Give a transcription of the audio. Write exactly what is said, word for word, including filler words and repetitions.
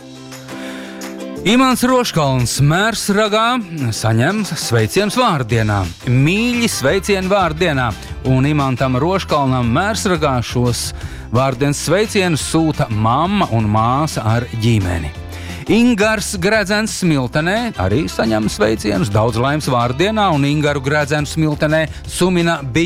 Imants Roškalns Mērsragā saņem sveicienus vārdienā. Mīļi sveicieni vārdienā. Un Imantam Roškalnam Mērsragā šos vārdienas sveicienus sūta mamma un māsa ar ģimeni. Ingars Gredzens Smiltenē arī saņem sveicienus daudz laimes vārdienā, un Ingaru Gredzenu Smiltenē sumina